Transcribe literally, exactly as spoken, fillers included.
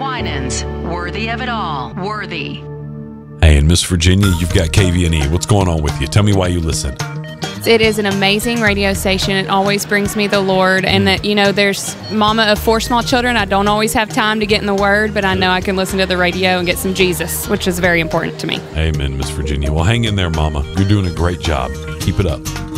Winans. Worthy of it all. Worthy. Hey, and Miss Virginia, you've got K V N E. What's going on with you? Tell me why you listen. It is an amazing radio station. It always brings me the Lord. And that, you know, there's mama of four small children. I don't always have time to get in the Word, but I know I can listen to the radio and get some Jesus, which is very important to me. Amen, Miss Virginia. Well, hang in there, Mama. You're doing a great job. Keep it up.